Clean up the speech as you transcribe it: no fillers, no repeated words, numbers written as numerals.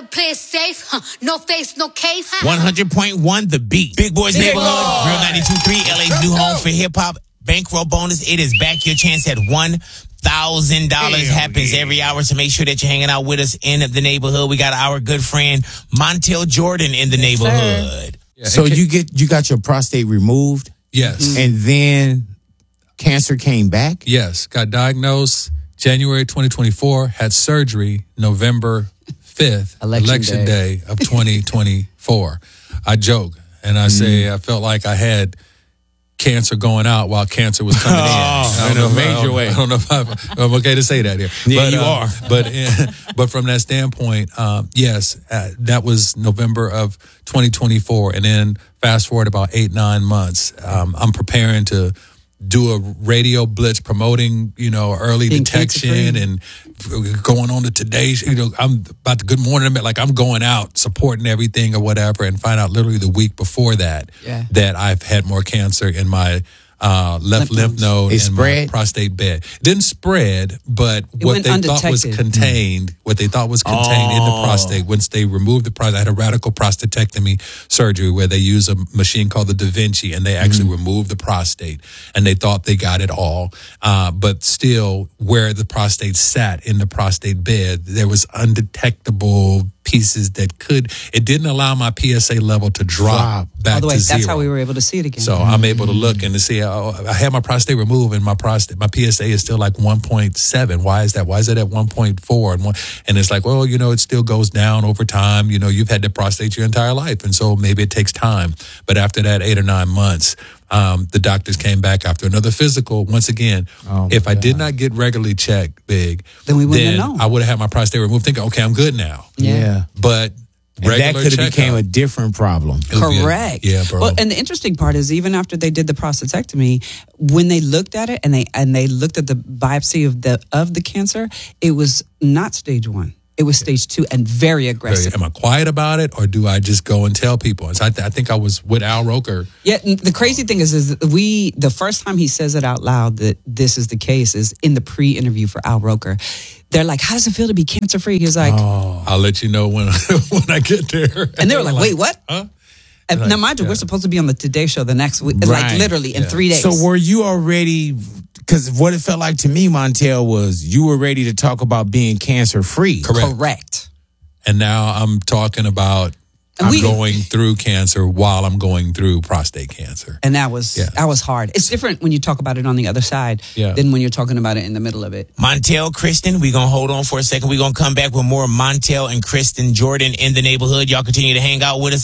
gotta play it safe. No face, no case. 100.1 The Beat. Big Boys Neighborhood. Real 92.3. LA's new home for hip hop. Bankroll bonus. It is back. Your chance at $1,000 happens every hour. So make sure that you're hanging out with us in the neighborhood. We got our good friend Montel Jordan in the neighborhood. Yeah, So you got your prostate removed, yes. and then cancer came back? Yes, got diagnosed January 2024, had surgery November 5th, election day of 2024. I joke and I say I felt like I had cancer going out while cancer was coming in. In a major way. I don't know if I'm okay to say that here. Yeah, you are. But from that standpoint, yes, that was November of 2024. And then fast forward about 8-9 months, I'm preparing to do a radio blitz promoting, early detection and going on to Today. I'm about to Good Morning. Like I'm going out supporting everything or whatever, and find out literally the week before that that I've had more cancer in my left lymph node and my prostate bed. It didn't spread, but what they thought was contained, in the prostate, once they removed the prostate, I had a radical prostatectomy surgery where they use a machine called the Da Vinci, and they actually removed the prostate, and they thought they got it all. But still, where the prostate sat in the prostate bed, there was undetectable pieces that it didn't allow my PSA level to drop back to zero. That's how we were able to see it again. So I'm able to look and to see, I had my prostate removed, and my PSA is still like 1.7. Why is that? Why is it at 1.4? And it's like, well, it still goes down over time. You've had the prostate your entire life, and so maybe it takes time. But after that 8 or 9 months, the doctors came back after another physical. Once again, if I did not get regularly checked, then we wouldn't have known. I would have had my prostate removed, thinking, okay, I'm good now. Yeah. But that could have became a different problem. Correct. Yeah, bro. Well, and the interesting part is, even after they did the prostatectomy, when they looked at it and they looked at the biopsy of the cancer, it was not stage 1. It was stage 2 and very aggressive. Am I quiet about it, or do I just go and tell people? And so I think I was with Al Roker. Yeah, the crazy thing is the first time he says it out loud that this is the case is in the pre-interview for Al Roker. They're like, how does it feel to be cancer-free? He's like, I'll let you know when I get there. And they were like, wait, what? Huh? And now, mind you, we're supposed to be on the Today Show the next week, like literally in 3 days. So were you already, because what it felt like to me, Montel, was you were ready to talk about being cancer-free. Correct. And now I'm talking about going through cancer while I'm going through prostate cancer. And that was hard. It's different when you talk about it on the other side than when you're talking about it in the middle of it. Montel, Kristen, we're going to hold on for a second. We're going to come back with more Montel and Kristen Jordan in the neighborhood. Y'all continue to hang out with us.